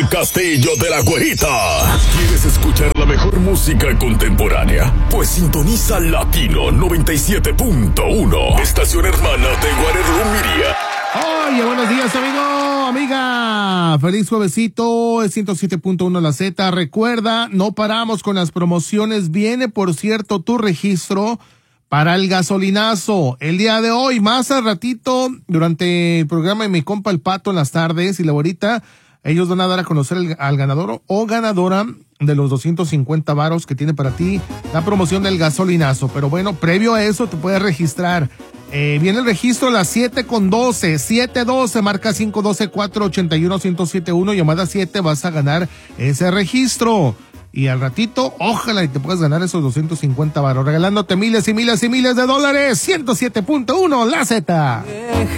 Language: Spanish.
el castillo de la güerita. ¿Quieres escuchar la mejor música contemporánea? Pues sintoniza Latino 97.1, estación hermana de Guarerlo Miria. Oye, buenos días, amigo, amiga. Feliz juevesito, es 107.1 La Z. Recuerda, no paramos con las promociones. Viene, por cierto, tu registro para el gasolinazo. El día de hoy, más al ratito, durante el programa de mi compa El Pato en las tardes y la güerita, ellos van a dar a conocer al ganador o ganadora de los 250 varos que tiene para ti la promoción del gasolinazo. Pero bueno, previo a eso te puedes registrar. Viene el registro a las 7:12, 7:12, marca 512-481-1071, llamada 7, vas a ganar ese registro. Y al ratito, ojalá y te puedas ganar esos 250 varos, regalándote miles y miles y miles de dólares. 107.1 La Z.